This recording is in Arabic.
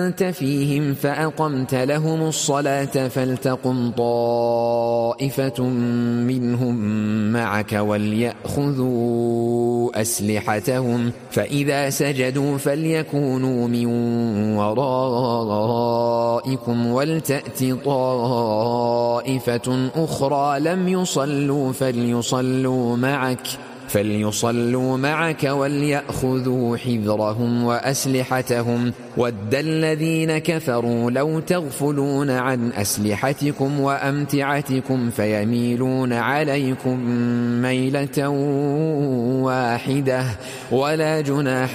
أنت فيهم فأقمت لهم الصلاة فلتقم طائفة منهم معك وليأخذوا أسلحتهم فإذا سجدوا فليكونوا من ورائكم ولتأت طائفة أخرى لم يصلوا فليصلوا معك وليأخذوا حذرهم وأسلحتهم ود الذين كفروا لو تغفلون عن أسلحتكم وأمتعتكم فيميلون عليكم ميلة واحدة ولا جناح